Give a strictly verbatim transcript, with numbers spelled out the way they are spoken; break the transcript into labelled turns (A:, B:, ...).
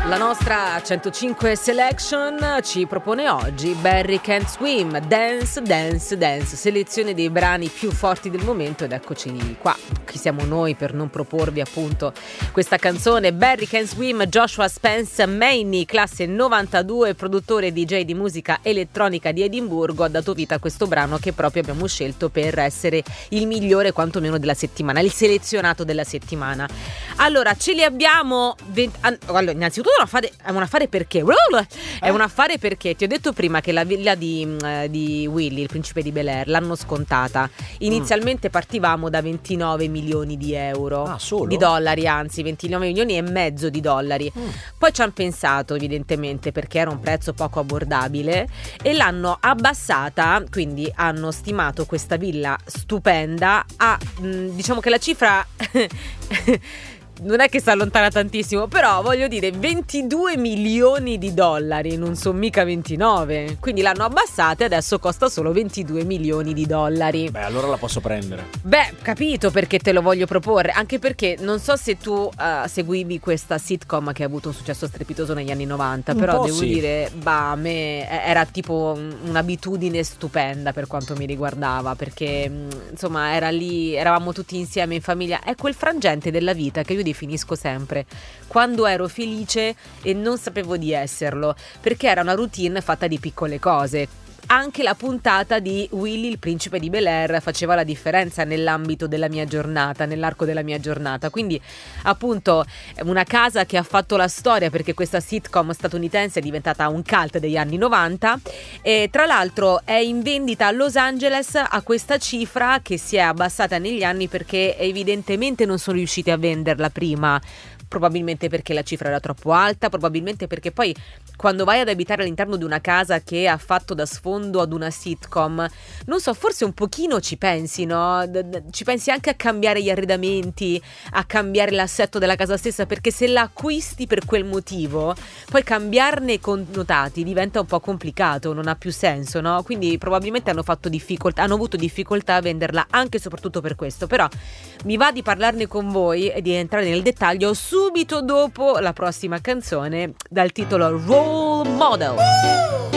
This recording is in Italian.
A: La nostra centocinque Selection ci propone oggi Barry Can't Swim, Dance, Dance, Dance, selezione dei brani più forti del momento, ed eccoci qua. Chi siamo noi per non proporvi appunto questa canzone? Barry Can't Swim, Joshua Spence Maney, classe novantadue, produttore D J di musica elettronica di Edimburgo, ha dato vita a questo brano che proprio abbiamo scelto per essere il migliore quantomeno della settimana, il selezionato della settimana. Allora, ce li abbiamo venti... allora, innanzitutto è un affare, è un affare perché è un affare perché ti ho detto prima che la villa di, di Willy, il principe di Bel-Air, l'hanno scontata. Inizialmente mm. partivamo da ventinove milioni di euro,
B: ah, solo?
A: di dollari, anzi ventinove milioni e mezzo di dollari. Mm. Poi ci hanno pensato evidentemente perché era un prezzo poco abbordabile e l'hanno abbassata, quindi hanno stimato questa villa stupenda a mh, diciamo che la cifra non è che si allontana tantissimo, però voglio dire ventidue milioni di dollari, non sono mica ventinove, quindi l'hanno abbassata e adesso costa solo ventidue milioni di dollari.
B: Beh, allora la posso prendere.
A: Beh, capito perché te lo voglio proporre, anche perché non so se tu uh, seguivi questa sitcom che ha avuto un successo strepitoso negli anni novanta,
B: un
A: però
B: po'
A: devo
B: sì.
A: dire, bah, a me era tipo un'abitudine stupenda per quanto mi riguardava, perché insomma era lì, eravamo tutti insieme in famiglia, è quel frangente della vita che io definisco sempre quando ero felice e non sapevo di esserlo, perché era una routine fatta di piccole cose. Anche la puntata di Willy, il principe di Bel-Air, faceva la differenza nell'ambito della mia giornata, nell'arco della mia giornata. Quindi appunto una casa che ha fatto la storia, perché questa sitcom statunitense è diventata un cult degli anni novanta e tra l'altro è in vendita a Los Angeles a questa cifra che si è abbassata negli anni perché evidentemente non sono riusciti a venderla prima. Probabilmente perché la cifra era troppo alta, probabilmente perché poi quando vai ad abitare all'interno di una casa che ha fatto da sfondo ad una sitcom, non so, forse un pochino ci pensi, no? Ci pensi anche a cambiare gli arredamenti, a cambiare l'assetto della casa stessa, perché se la acquisti per quel motivo, poi cambiarne i connotati diventa un po' complicato, non ha più senso, no? Quindi probabilmente hanno fatto difficoltà, hanno avuto difficoltà a venderla anche e soprattutto per questo. Però mi va di parlarne con voi e di entrare nel dettaglio su subito dopo la prossima canzone dal titolo Role Model.